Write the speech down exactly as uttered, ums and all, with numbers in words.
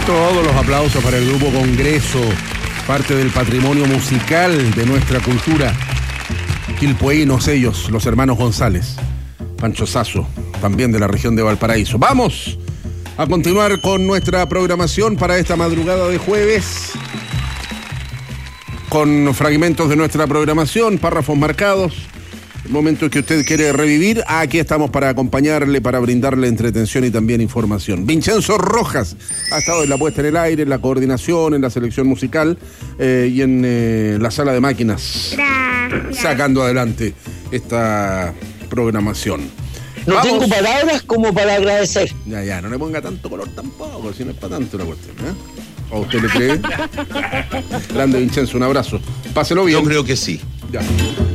Todos los aplausos para el Grupo Congreso, parte del patrimonio musical de nuestra cultura. Quilpueínos ellos, los hermanos González. Pancho Sasso, también de la región de Valparaíso. Vamos a continuar con nuestra programación para esta madrugada de jueves, con fragmentos de nuestra programación, párrafos marcados. El momento que usted quiere revivir, aquí estamos para acompañarle, para brindarle entretención y también información. Vincenzo Rojas ha estado en la puesta en el aire, en la coordinación, en la selección musical eh, y en eh, la sala de máquinas, Gracias. sacando adelante esta programación. No Vamos. tengo palabras como para agradecer. Ya, ya, no le ponga tanto color tampoco, si no es para tanto la cuestión, ¿eh? ¿O usted le cree? Grande Vincenzo, un abrazo. Páselo bien. Yo creo que sí. Ya.